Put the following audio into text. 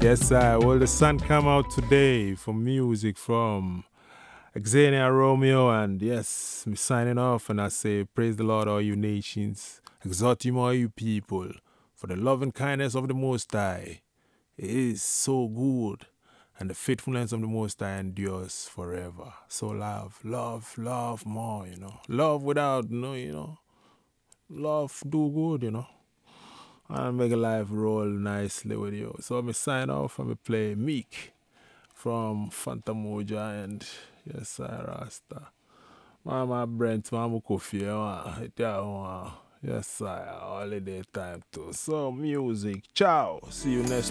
Yes, I. Well, the sun come out today for music from Xenia Romeo, and yes, me signing off, and I say, praise the Lord, all you nations, exalt him, all you people, for the love and kindness of the Most High. It is so good, and the faithfulness of the Most High endures forever. So love, love, love more, Love without, love do good, and make life roll nicely with you. So me sign off and me play Meek from Phantom Moja and yes, I Rasta. Mama Brent, Mama Kofi, yes, I holiday time too. So music, ciao. See you next